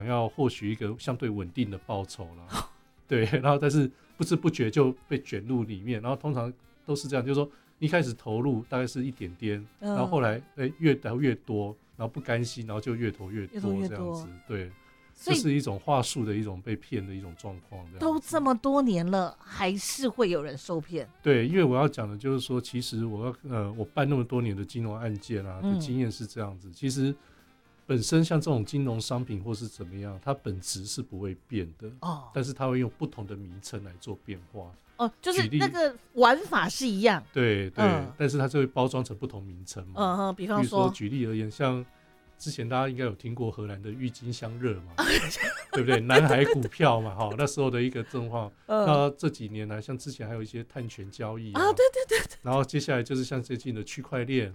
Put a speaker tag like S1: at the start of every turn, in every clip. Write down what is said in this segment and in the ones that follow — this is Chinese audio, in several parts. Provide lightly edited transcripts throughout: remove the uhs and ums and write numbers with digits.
S1: 要获取一个相对稳定的报酬啦。对，然后但是不知不觉就被卷入里面，然后通常都是这样，就是说一开始投入大概是一点点，然后后来越投越多，然后不甘心，然后就越投越多这样子。对，这是一种话术的一种被骗的一种状况。
S2: 都这么多年了，还是会有人受骗。
S1: 对，因为我要讲的就是说，其实我办那么多年的金融案件啊的经验是这样子，其实本身像这种金融商品或是怎么样，它本质是不会变的，但是它会用不同的名称来做变化。
S2: 就是那个玩法是一样，
S1: 对对，但是它就会包装成不同名称嘛。
S2: 比方说
S1: 举例而言，像之前大家应该有听过荷兰的郁金香热嘛，对不对？南海股票嘛，那时候的一个状况。那这几年来，像之前还有一些碳权交易啊，
S2: 对。
S1: 然后接下来就是像最近的区块链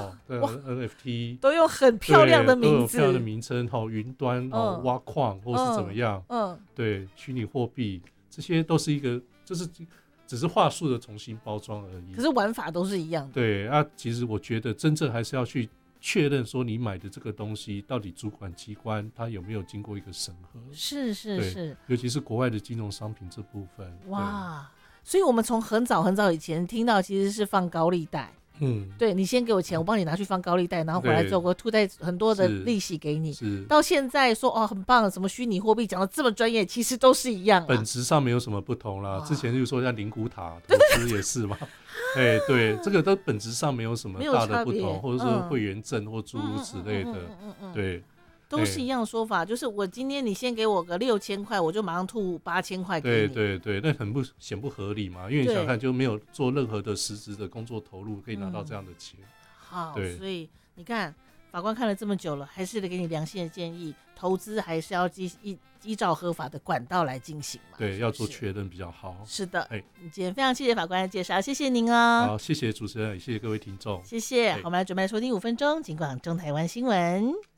S1: NFT
S2: 都有很漂亮的名字，
S1: 都有漂亮的名称，云端挖矿或是怎么样，对，虚拟货币这些都是一个，就是只是话术的重新包装而已。
S2: 可是玩法都是一样的。
S1: 对啊，其实我觉得真正还是要去确认说你买的这个东西到底主管机关它有没有经过一个审核。
S2: 是，
S1: 尤其是国外的金融商品这部分。
S2: 哇，所以我们从很早很早以前听到其实是放高利贷。对，你先给我钱，我帮你拿去放高利贷，然后回来之后我吐贷很多的利息给你。到现在说很棒，什么虚拟货币讲的这么专业，其实都是一样，
S1: 本质上没有什么不同啦。之前就是说像灵骨塔投资也是嘛，对，这个都本质上没有什么大的不同，或者说会员证或诸如此类的，对。
S2: 都是一样的说法，就是我今天你先给我个6000块，我就马上吐8000块给你。
S1: 对，那很显不合理嘛，因为你想想看，就没有做任何的实质的工作投入，可以拿到这样的钱。
S2: 好，所以你看，法官看了这么久了，还是得给你良心的建议，投资还是要依照合法的管道来进行嘛。
S1: 对，要做确认比较好。
S2: 是的，今天非常谢谢法官的介绍，谢谢您哦。
S1: 好，谢谢主持人，也谢谢各位听众，
S2: 谢谢。我们来准备收听5分钟，尽管中台湾新闻。